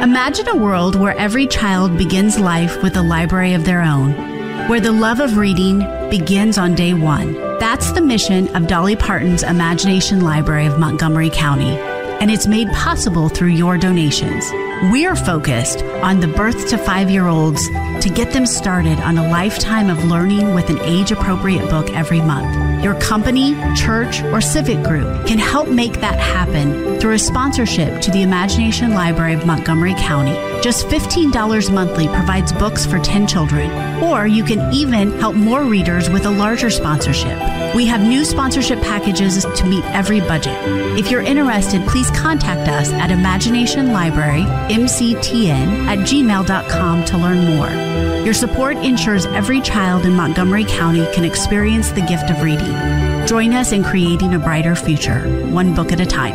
Imagine a world where every child begins life with a library of their own, where the love of reading begins on day one. That's the mission of Dolly Parton's Imagination Library of Montgomery County, and it's made possible through your donations. We're focused on the birth to 5-year-olds to get them started on a lifetime of learning with an age-appropriate book every month. Your company, church, or civic group can help make that happen through a sponsorship to the Imagination Library of Montgomery County. Just $15 monthly provides books for 10 children, or you can even help more readers with a larger sponsorship. We have new sponsorship packages to meet every budget. If you're interested, please contact us at imaginationlibrarymctn@gmail.com to learn more. Your support ensures every child in Montgomery County can experience the gift of reading. Join us in creating a brighter future, one book at a time.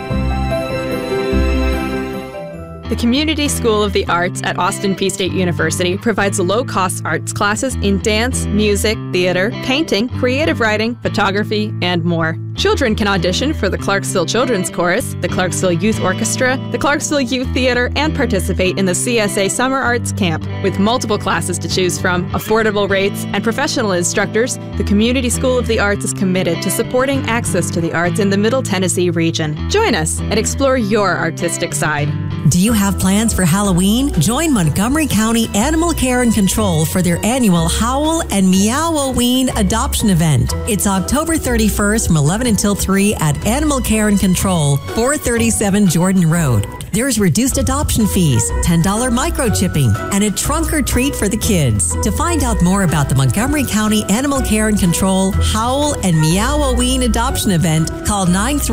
The Community School of the Arts at Austin Peay State University provides low-cost arts classes in dance, music, theater, painting, creative writing, photography, and more. Children can audition for the Clarksville Children's Chorus, the Clarksville Youth Orchestra, the Clarksville Youth Theater, and participate in the CSA Summer Arts Camp. With multiple classes to choose from, affordable rates, and professional instructors, the Community School of the Arts is committed to supporting access to the arts in the Middle Tennessee region. Join us and explore your artistic side. Do you have plans for Halloween? Join Montgomery County Animal Care and Control for their annual Howl and Meow-O-Ween adoption event. It's October 31st from 11 until 3 at Animal Care and Control, 437 Jordan Road. There's reduced adoption fees, $10 microchipping, and a trunk or treat for the kids. To find out more about the Montgomery County Animal Care and Control Howl and Meow-O-Ween adoption event, call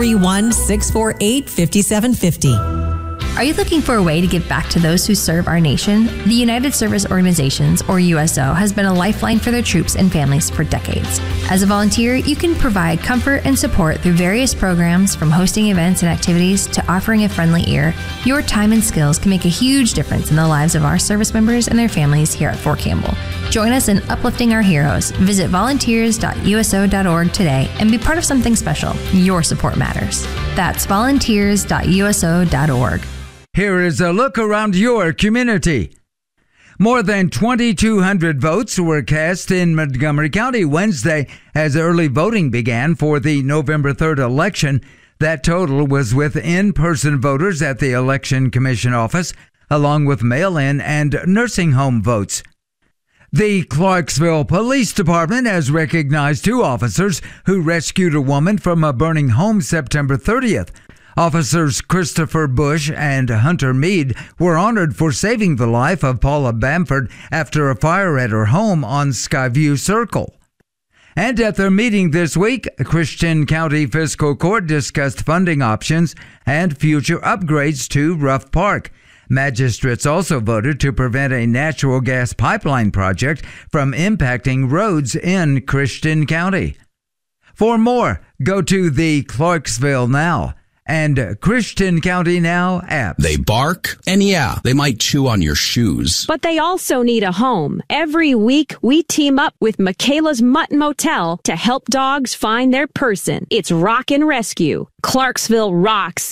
931-648-5750. Are you looking for a way to give back to those who serve our nation? The United Service Organizations, or USO, has been a lifeline for their troops and families for decades. As a volunteer, you can provide comfort and support through various programs, from hosting events and activities to offering a friendly ear. Your time and skills can make a huge difference in the lives of our service members and their families here at Fort Campbell. Join us in uplifting our heroes. Visit volunteers.uso.org today and be part of something special. Your support matters. That's volunteers.uso.org. Here is a look around your community. More than 2,200 votes were cast in Montgomery County Wednesday as early voting began for the November 3rd election. That total was with in-person voters at the Election Commission office, along with mail-in and nursing home votes. The Clarksville Police Department has recognized 2 officers who rescued a woman from a burning home September 30th. Officers Christopher Bush and Hunter Mead were honored for saving the life of Paula Bamford after a fire at her home on Skyview Circle. And at their meeting this week, Christian County Fiscal Court discussed funding options and future upgrades to Ruff Park. Magistrates also voted to prevent a natural gas pipeline project from impacting roads in Christian County. For more, go to the Clarksville Now and Christian County Now apps. They bark, and yeah, they might chew on your shoes. But they also need a home. Every week, we team up with Michaela's Mutt Motel to help dogs find their person. It's Rock and Rescue. Clarksville rocks.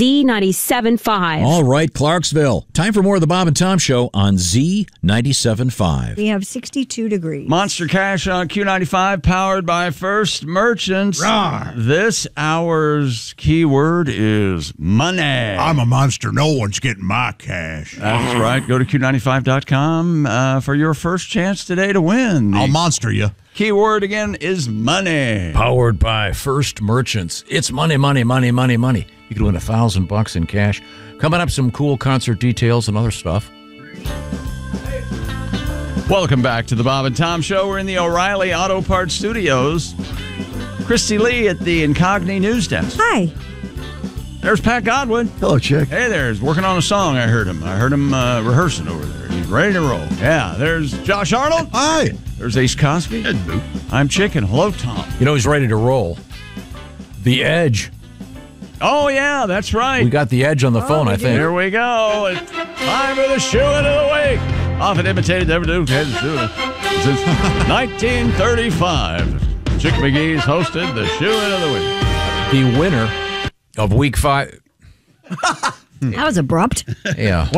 Z97.5. All right, Clarksville. Time for more of the Bob and Tom Show on Z97.5. We have 62 degrees. Monster Cash on Q95, powered by First Merchants. Rawr. This hour's keyword is money. I'm a monster. No one's getting my cash. That's right. Go to Q95.com for your first chance today to win. I'll monster you. Keyword again is money. Powered by First Merchants. It's money, money, money, money, money. You could win $1,000 in cash. Coming up, some cool concert details and other stuff. Welcome back to the Bob and Tom Show. We're in the O'Reilly Auto Parts Studios. Christy Lee at the Incogni News Desk. Hi. There's Pat Godwin. Hello, Chick. Hey there. He's working on a song. I heard him rehearsing over there. He's ready to roll. Yeah. There's Josh Arnold. Hi. There's Ace Cosby. Hello. I'm Chicken. Hello, Tom. You know he's ready to roll. The Edge. Oh, yeah, that's right. We got the Edge on the phone, I think. Here we go. It's time for the shoe of the week. Often imitated, never do. Since 1935, Chick McGee's hosted the shoe of the week. The winner of week 5. That was abrupt. Yeah.